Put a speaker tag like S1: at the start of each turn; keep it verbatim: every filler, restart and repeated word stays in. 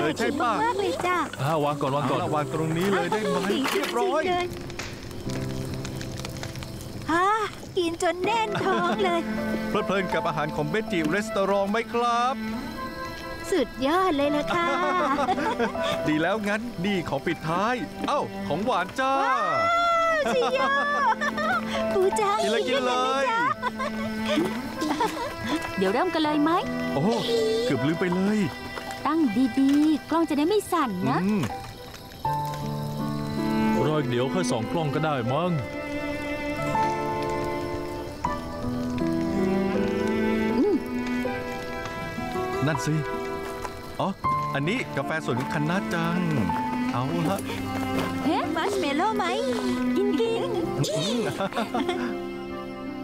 S1: เลยใช่ป่ะ
S2: มากเลยจ้ะ
S3: วางก่อนวางก่อน
S1: วางตรงนี้เลยได้ไหมเรียบร้อย
S2: ฮะกินจนแน่นท้องเลย
S1: เพลินกับอาหารของเบจิรีสตอรองไหมครับ
S2: สุดยอดเลยละค่ะ
S1: ดีแล้วงั้นนี่ของปิดท้ายเอ้าของหวานจ้า
S2: ชิโยปูจัง
S1: กินเลยกินเลย
S2: เดี๋ยวเริ่มกันเลยไหม
S1: โอ้เกือบลืมไปเลย
S2: ตั้งดีๆกล้องจะได้ไม่สั่นนะ
S3: รออีกเดี๋ยวค่อยส่องกล้องก็ได้มั้ง
S1: นั่นสิอ๋ออันนี้กาแฟสวนคันนาจังเอาละ
S2: เฮ้มัชเมลโล่ไหมกินกิน